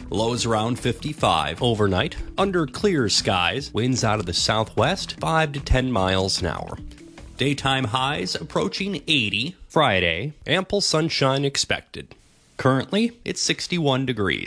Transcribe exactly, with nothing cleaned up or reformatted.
Lows around fifty-five. Overnight, under clear skies, winds out of the southwest, five to ten miles an hour. Daytime highs approaching eighty. Friday, ample sunshine expected. Currently, it's sixty-one degrees.